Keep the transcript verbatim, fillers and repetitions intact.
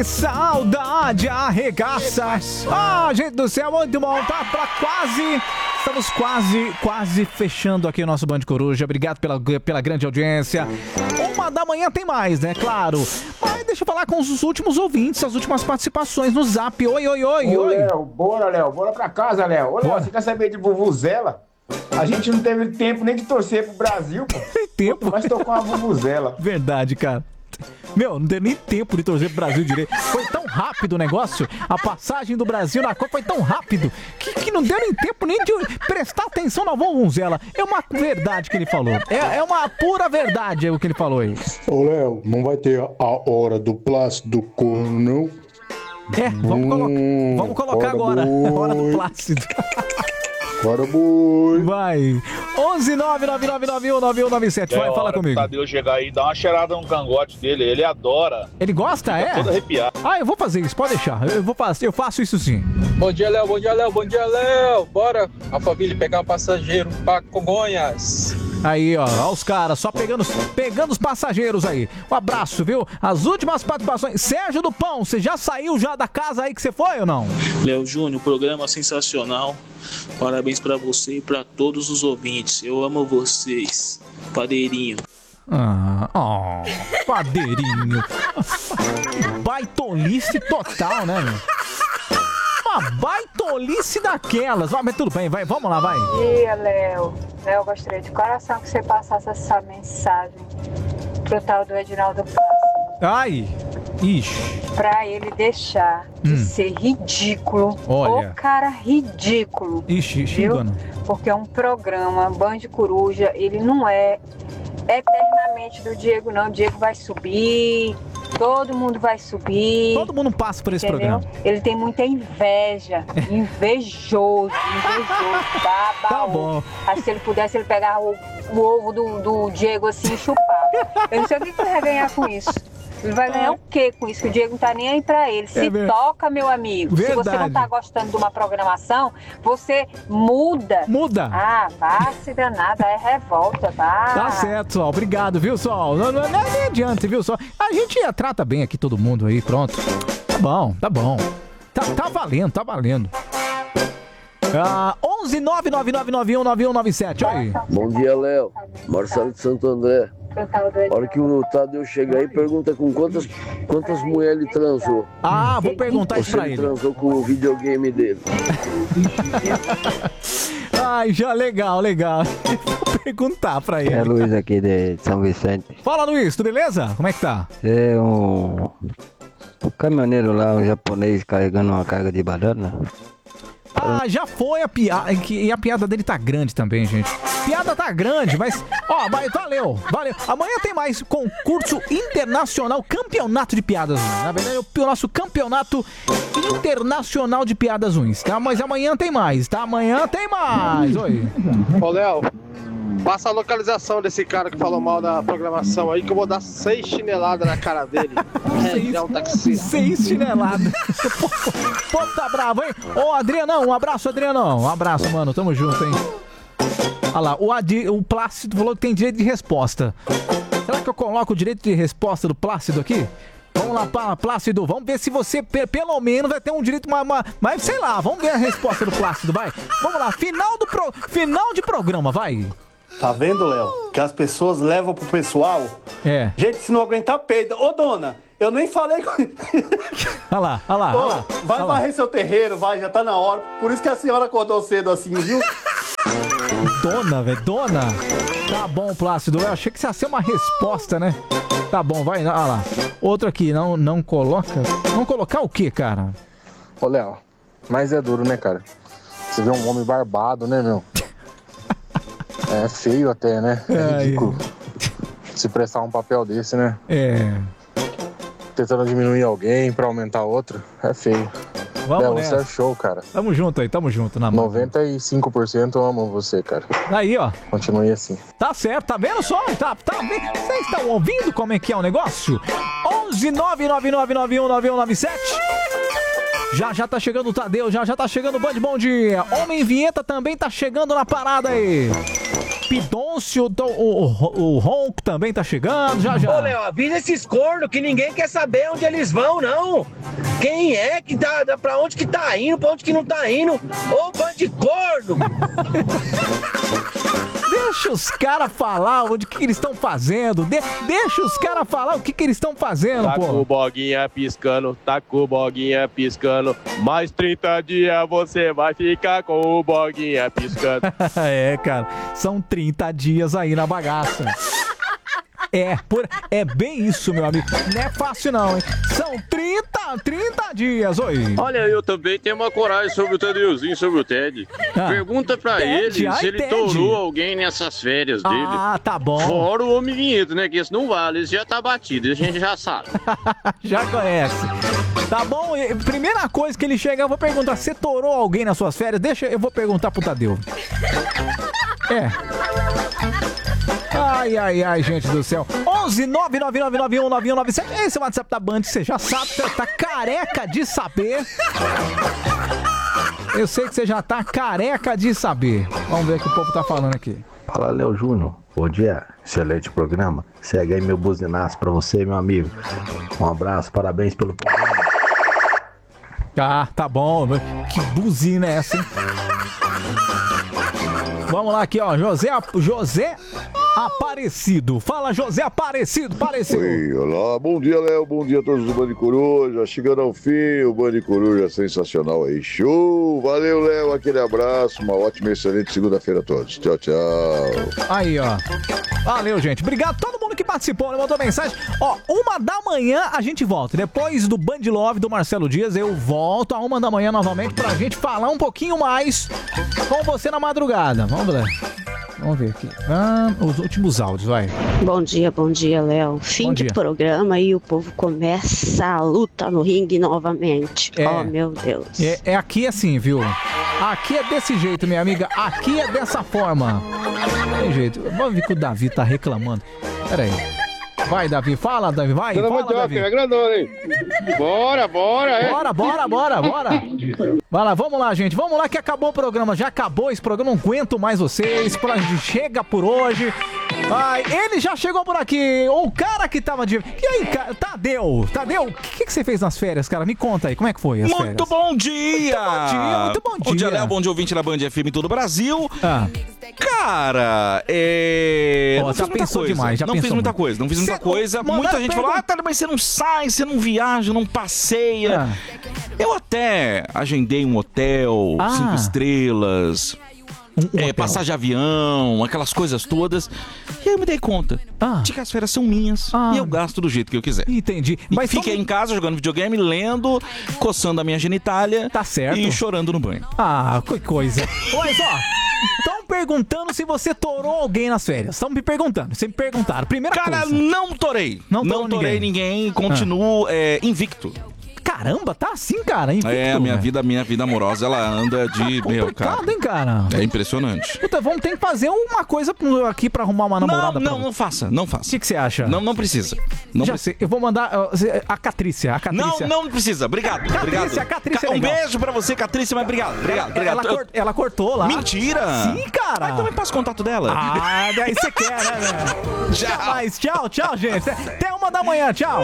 E saudade arregaça. Ah, gente do céu, muito bom. Tá pra quase... Estamos quase, quase fechando aqui o nosso Band Coruja. Obrigado pela, pela grande audiência. Uma da manhã tem mais, né? Claro. Mas deixa eu falar com os últimos ouvintes, as últimas participações no Zap. Oi, oi, oi, Ô, oi. Léo, bora, Léo. Bora pra casa, Léo. Ô, Léo, você quer saber de Vuvuzela? A gente não teve tempo nem de torcer pro Brasil, pô. Tem tempo. Mas tocou uma Vuvuzela. Verdade, cara. Meu, não deu nem tempo de torcer pro Brasil direito. Foi tão rápido o negócio. A passagem do Brasil na Copa foi tão rápido que, que não deu nem tempo nem de prestar atenção na Vuvuzela. É uma verdade que ele falou. É, é uma pura verdade o que ele falou aí. Ô, Léo, não vai ter a hora do plástico do corno, não? É, vamos, colo Hum, vamos colocar agora. boi. Hora do Plácido. Bora, boi. Vai. onze nove nove nove nove um nove um nove sete. Vai, É fala hora comigo. do Tadeu chegar aí e dar uma cheirada no cangote dele. Ele adora. Ele gosta, Fica é? todo arrepiado. Ah, eu vou fazer isso, pode deixar. Eu vou fazer, eu faço isso sim. Bom dia, Léo. Bom dia, Léo. Bom dia, Léo. Bora a família pegar um passageiro pra Congonhas. Aí, ó, ó os caras só pegando, pegando os passageiros aí. Um abraço, viu? As últimas participações. Sérgio do Pão, você já saiu já da casa aí que você foi ou não? Léo Júnior, programa sensacional. Parabéns pra você e pra todos os ouvintes. Eu amo vocês. Padeirinho. Ah, oh, padeirinho. Baitolice total, né, meu? Uma baitolice daquelas. Vai, mas tudo bem, vai, vamos lá, vai. Bom dia, Léo. Léo, eu gostaria de coração que você passasse essa mensagem pro tal do Edinaldo Paz. Ai, ixi. Pra ele deixar de Hum. ser ridículo. Olha. O cara ridículo. Ixi, viu? xingando. Porque é um programa, Band Coruja, ele não é eternamente do Diego, não. O Diego vai subir, todo mundo vai subir. Todo mundo passa por esse entendeu? programa. Ele tem muita inveja. Invejoso, invejoso. Tá, Tá bom. Acho que se ele pudesse, ele pegava o, o ovo do, do Diego assim e chupava. Eu não sei o que que ele vai ganhar com isso. Ele vai ganhar o quê com isso? Que o Diego não tá nem aí pra ele. Se É ver- toca, meu amigo. Se você não Verdade. tá gostando de uma programação, você muda. Muda. Ah, vá se danada, é revolta, vá. Tá certo, Sol. Obrigado, viu, Sol? Não, não, não, nem adianta, viu, Sol? A gente trata bem aqui todo mundo aí, pronto. Tá bom, tá bom. Tá, tá valendo, tá valendo. Ah, onze nove nove nove nove um nove um nove sete, oi. Bom dia, Léo. Marcelo de Santo André. A hora que o Tadeu chegar aí, pergunta com quantas, quantas mulheres ele transou. Ah, vou perguntar Ou isso se pra ele ele. transou com o videogame dele. Ai, já, legal, legal. Vou perguntar pra ele. É Luiz aqui de São Vicente. Fala, Luiz, tudo beleza? Como é que tá? É um, um caminhoneiro lá, um japonês carregando uma carga de banana. Ah, já foi a piada. E a piada dele tá grande também, gente. Piada tá grande, mas. Ó, mas valeu, valeu. Amanhã tem mais concurso internacional, campeonato de piadas ruins. Na verdade, é o nosso campeonato internacional de piadas ruins, tá? Mas amanhã tem mais, tá? Amanhã tem mais. Oi. Ô, Léo, passa a localização desse cara que falou mal da programação aí, que eu vou dar seis chineladas na cara dele. Seis, é um taxista. seis chineladas. Pô, tá bravo, hein? Ô, Adrianão, um abraço, Adrianão. Um abraço, mano. Tamo junto, hein? Olha lá, o, Adi, o Plácido falou que tem direito de resposta. Será que eu coloco o direito de resposta do Plácido aqui? Vamos lá, Plá- Plácido, vamos ver se você pe- pelo menos vai ter um direito, uma, uma- mas sei lá, vamos ver a resposta do Plácido, vai. Vamos lá, final, do pro, final de programa, vai. Tá vendo, Léo? Que as pessoas levam pro pessoal. É. Gente, se não aguentar, peida. Ô, dona, eu nem falei com... Olha lá, olha lá, Ô, olha lá. vai olha lá. varrer seu terreiro, vai, já tá na hora. Por isso que a senhora acordou cedo assim, viu? Dona, velho, dona. Tá bom, Plácido, eu achei que isso ia ser uma resposta, né? Tá bom, vai, olha lá. Outro aqui, não, não coloca. Não colocar o quê, cara? Ô, Léo, mas é duro, né, cara? Você vê um homem barbado, né, meu? É feio até, né? É Ai. ridículo. Se prestar um papel desse, né? É. Tentando diminuir alguém pra aumentar outro, é feio. Vamos Léo, nessa. você é show, cara. Tamo junto aí, tamo junto na mão. noventa e cinco por cento eu amo você, cara. Aí, ó. Continue assim. Tá certo, tá vendo só? Tá, tá vendo? Vocês estão ouvindo como é que é o negócio? onze nove nove nove nove um nove um nove sete. Já já tá chegando o Tadeu, já já tá chegando o Band Bom Dia. Homem Vinheta também tá chegando na parada aí. Pidôncio, o, o, o Ronco também tá chegando, já já. Ô, Léo, avisa esses cornos que ninguém quer saber onde eles vão, não. Quem é que tá, pra onde que tá indo, pra onde que não tá indo. Ô, bando de corno. Deixa os caras falar onde que eles estão fazendo. De, deixa os caras falar o que que eles estão fazendo, tá pô. Tá com o boguinha piscando, tá com o boguinha piscando. Mais trinta dias você vai ficar com o boguinha piscando. É, cara, são trinta dias aí na bagaça. É, por, é bem isso, meu amigo. Não é fácil não, hein? São trinta, trinta dias, oi. Olha, eu também tenho uma coragem sobre o Tadeuzinho, sobre o Ted. Ah, Pergunta pra Ted, ele ai, se ele Ted. torou alguém nessas férias dele. Ah, tá bom. Fora o homem vinheta, né? Que esse não vale, esse já tá batido, a gente já sabe. Já conhece. Tá bom, primeira coisa que ele chega, eu vou perguntar, você torou alguém nas suas férias? Deixa, eu vou perguntar pro Tadeu. É. Ai, ai, ai, gente do céu. onze nove nove nove nove um nove um nove sete. Esse é o WhatsApp da Band, você já sabe, você tá careca de saber. Eu sei que você já tá careca de saber. Vamos ver o que o povo tá falando aqui. Fala, Léo Júnior. Bom dia, excelente programa. Segue aí meu buzinaço pra você, meu amigo. Um abraço, parabéns pelo programa. Ah, tá bom. Que buzina é essa, hein? Vamos lá aqui, ó. José, José Aparecido. Fala, José Aparecido, Aparecido. Oi, olá, bom dia, Léo, bom dia a todos do Band Coruja, chegando ao fim, o Band Coruja sensacional aí, show, valeu, Léo, aquele abraço, uma ótima e excelente segunda-feira a todos, tchau, tchau. Aí, ó, valeu, gente, obrigado a todo mundo que participou, né, mandou mensagem, ó, uma da manhã a gente volta, depois do Band Love do Marcelo Dias, eu volto a uma da manhã novamente pra gente falar um pouquinho mais com você na madrugada, vamos ver. Vamos ver aqui. Ah, os últimos áudios, vai. Bom dia, bom dia, Léo. Fim do programa e o povo começa a luta no ringue novamente. É, oh, meu Deus. É, é aqui assim, viu? Aqui é desse jeito, minha amiga. Aqui é dessa forma. Tem jeito. Vamos ver que o Davi tá reclamando. Pera aí. Vai, Davi. Fala, Davi. Vai. Fala, mandioca, Davi. É grandona, hein? Bora, bora, é. Bora, bora, bora, bora. Vai lá, vamos lá, gente. Vamos lá que acabou o programa. Já acabou esse programa. Não aguento mais vocês. Chega por hoje. Ai, ele já chegou por aqui. O cara que tava de... E aí, cara? Tadeu. Tadeu, o que, que você fez nas férias, cara? Me conta aí. Como é que foi as muito férias? Bom dia. Muito bom dia. Muito bom dia. Bom dia, Léo. Bom dia, ouvinte da Band F M em todo o Brasil. Ah. Cara, é... Oh, não já fiz pensou coisa. demais. Já não pensou fiz muita muito. coisa. Não fiz muita Cê, coisa. Muita gente falou, ah, tá, mas você não sai, você não viaja, não passeia. Ah. Eu até agendei um hotel, ah. cinco estrelas... Um, um é, passagem de avião, aquelas coisas todas. E aí eu me dei conta ah. de que as férias são minhas ah. e eu gasto do jeito que eu quiser. Entendi. Mas fiquei tão... em casa jogando videogame, lendo, coçando a minha genitália. Tá certo. E chorando no banho. Ah, que coisa. Olha só. Estão perguntando se você torou alguém nas férias. Estão me perguntando. Sempre perguntaram. Primeira Cara, coisa. não torei. Não, não torei ninguém. ninguém continuo ah. é, invicto. Caramba, tá assim, cara. Invicto, é, a minha né? vida, minha vida amorosa, ela anda de... Tá meu, cara. hein, cara? É impressionante. Puta, vamos ter que fazer uma coisa aqui pra arrumar uma namorada. Não, não, não faça, não faça. O que, que você acha? Não, não precisa. Não Já pre... sei, eu vou mandar uh, a Catrícia, a Catrícia. Não, não precisa, obrigado, Catrícia, obrigado. A Catrícia é um legal. beijo pra você, Catrícia, mas obrigado, obrigado, obrigado. Ela, cort, ela cortou lá. Mentira! Sim, cara. Ah, então me passa o contato dela. Ah, daí você quer, né? Tchau. Mas tchau, tchau, gente. Até uma da manhã, tchau.